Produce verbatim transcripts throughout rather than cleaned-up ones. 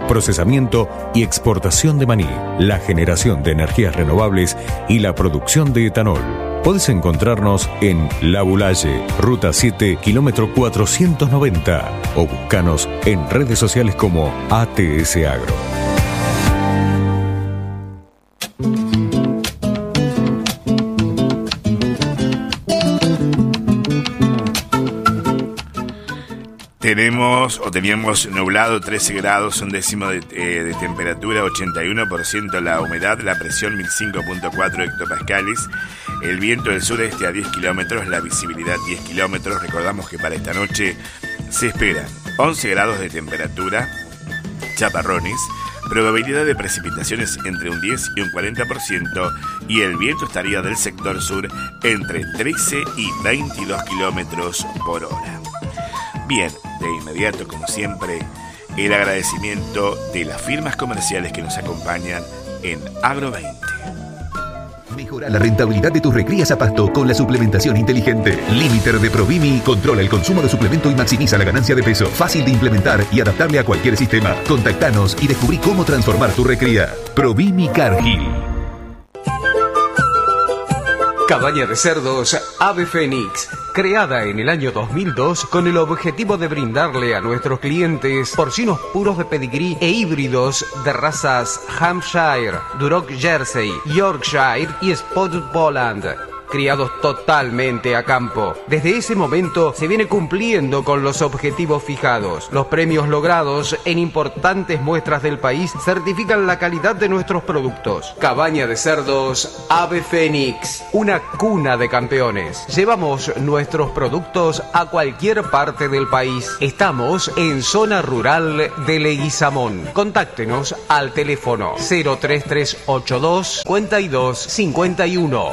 procesamiento y exportación de maní, la generación de energías renovables y la producción de etanol. Podés encontrarnos en La Bulaye, Ruta siete, kilómetro cuatrocientos noventa, o buscanos en redes sociales como A T S Agro. Tenemos o teníamos nublado trece grados, un décimo de, eh, de temperatura, ochenta y uno por ciento la humedad, la presión mil cinco punto cuatro hectopascales, el viento del sureste a diez kilómetros, la visibilidad diez kilómetros. Recordamos que para esta noche se esperan once grados de temperatura, chaparrones, probabilidad de precipitaciones entre un diez y un cuarenta por ciento y el viento estaría del sector sur entre trece y veintidós kilómetros por hora. Bien, de inmediato, como siempre, el agradecimiento de las firmas comerciales que nos acompañan en Agro veinte. Mejora la rentabilidad de tus recrías a pasto con la suplementación inteligente. Limiter de Provimi controla el consumo de suplemento y maximiza la ganancia de peso. Fácil de implementar y adaptable a cualquier sistema. Contactanos y descubrí cómo transformar tu recría. Provimi Cargill. Cabaña de cerdos Ave Fénix, creada en el año dos mil dos con el objetivo de brindarle a nuestros clientes porcinos puros de pedigrí e híbridos de razas Hampshire, Duroc Jersey, Yorkshire y Spotted Poland, criados totalmente a campo. Desde ese momento se viene cumpliendo con los objetivos fijados. Los premios logrados en importantes muestras del país certifican la calidad de nuestros productos. Cabaña de cerdos Ave Fénix, una cuna de campeones. Llevamos nuestros productos a cualquier parte del país. Estamos en zona rural de Leguizamón. Contáctenos al teléfono cero tres tres ocho dos cincuenta y dos cincuenta y uno.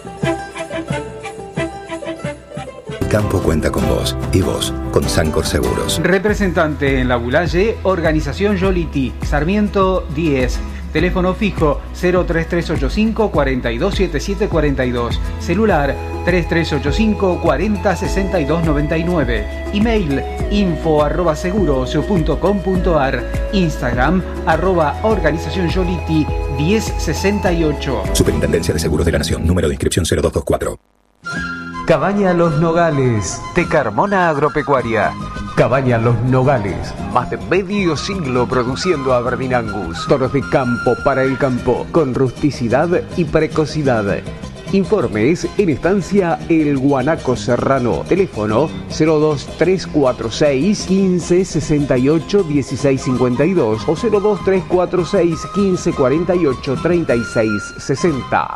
Campo cuenta con vos y vos con Sancor Seguros. Representante en La Bulaye, Organización Yoliti, Sarmiento diez. Teléfono fijo cero tres tres ocho cinco cuatro dos siete siete cuatro dos. Celular tres tres ocho cinco cuatro cero seis dos nueve nueve. Email info arroba seguros punto com punto ar. Instagram arroba Organización Yoliti diez sesenta y ocho. Superintendencia de Seguros de la Nación. Número de inscripción cero dos dos cuatro. Cabaña Los Nogales, de Carmona Agropecuaria. Cabaña Los Nogales, más de medio siglo produciendo Aberdeen Angus. Toros de campo para el campo, con rusticidad y precocidad. Informes en estancia El Guanaco Serrano. Teléfono cero dos tres cuatro seis quince sesenta y ocho dieciséis cincuenta y dos o cero dos tres cuatro seis quince cuarenta y ocho treinta y seis sesenta.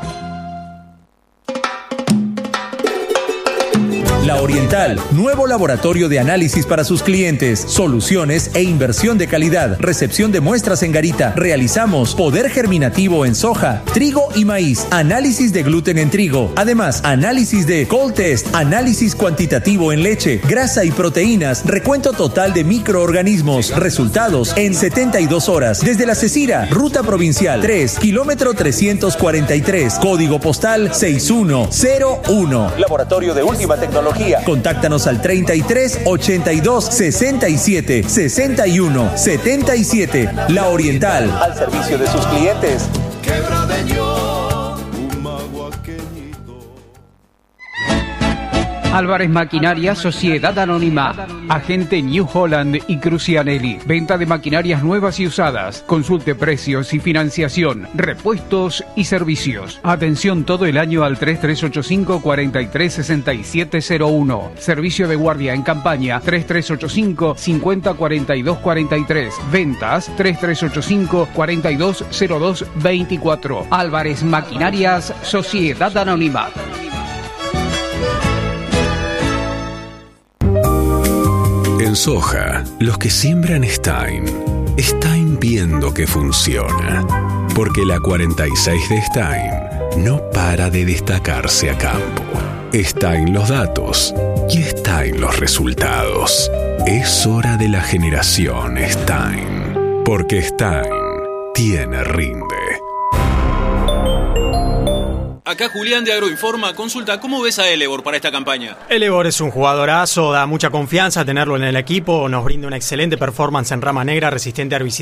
La Oriental, nuevo laboratorio de análisis para sus clientes, soluciones e inversión de calidad, recepción de muestras en garita. Realizamos poder germinativo en soja, trigo y maíz, análisis de gluten en trigo, además análisis de cold test, análisis cuantitativo en leche, grasa y proteínas, recuento total de microorganismos, resultados en setenta y dos horas. Desde La Cecira, ruta provincial tres, kilómetro trescientos cuarenta y tres, código postal seis uno cero uno. Laboratorio de última tecnología. Contáctanos al treinta y tres ochenta y dos sesenta y siete sesenta y uno setenta y siete. La Oriental, al servicio de sus clientes. Álvarez Maquinaria, Sociedad Anónima, agente New Holland y Crucianelli. Venta de maquinarias nuevas y usadas. Consulte precios y financiación, repuestos y servicios. Atención todo el año al tres tres ocho cinco cuatro tres seis siete cero uno. Servicio de guardia en campaña tres tres ocho cinco cincuenta cuarenta y dos cuarenta y tres. Ventas tres tres ocho cinco cuarenta y dos cero dos veinticuatro. Álvarez Maquinarias, Sociedad Anónima. En soja, los que siembran Stein, Stein viendo que funciona. Porque la cuarenta y seis de Stein no para de destacarse a campo. Stein los datos y Stein los resultados. Es hora de la generación Stein. Porque Stein tiene rinde. Acá Julián de Agroinforma. Consulta, ¿cómo ves a Elevor para esta campaña? Elevor es un jugadorazo, da mucha confianza tenerlo en el equipo, nos brinda una excelente performance en rama negra, resistente a herbicidas